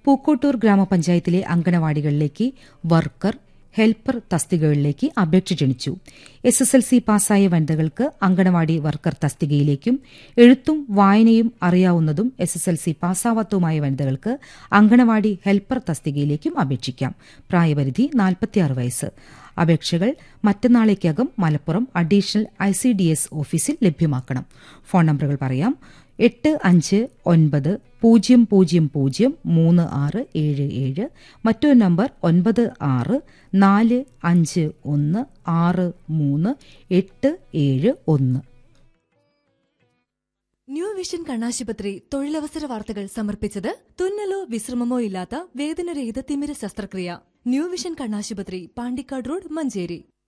പൂക്കോട്ടൂർ ഗ്രാമപഞ്ചായത്തിലെ അങ്കണവാടികളിലേക്ക് worker, helper തസ്തികകളിലേക്ക് അപേക്ഷ ക്ഷണിച്ചു. SSLC പാസ്സായ വനിതകൾക്ക് അങ്കണവാടി വർക്കർ തസ്തികയിലേക്കും എഴുത്തും വായനയും അറിയാവുന്നതും SSLC പാസ്സാവാത്തതുമായ വനിതകൾക്ക് അങ്കണവാടി ഹെൽപ്പർ തസ്തികയിലേക്കും അപേക്ഷിക്കാം. പ്രായപരിധി 46 വയസ്സ്. അപേക്ഷകൾ മറ്റന്നാളേക്കകം മലപ്പുറം അഡീഷണൽ ICDS ഓഫീസിൽ ലഭ്യമാക്കണം. ഫോൺ നമ്പറുകൾ പറയാം: 8590003677, മറ്റൊരു നമ്പർ 9615163871. ന്യൂ വിഷൻ കണ്ണാശുപത്രി തൊഴിലവസര വാർത്തകൾ സമർപ്പിച്ചത് തുന്നലോ വിശ്രമമോ ഇല്ലാത്ത വേദനരഹിത തിമിര ശസ്ത്രക്രിയ. ന്യൂ വിഷൻ കണ്ണാശുപത്രി, പാണ്ടിക്കാട് റോഡ്, മഞ്ചേരി.